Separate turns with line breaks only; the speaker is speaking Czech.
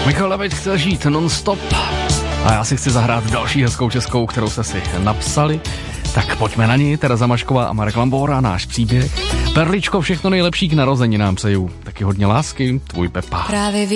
Michal David chce žít non-stop a já si chci zahrát další hezkou českou, kterou jste si napsali. Tak pojďme na ní, Tereza Mašková a Marek Lambóra, náš příběh. Perličko, všechno nejlepší k narozeninám přeju. Taky hodně lásky, tvůj Pepa.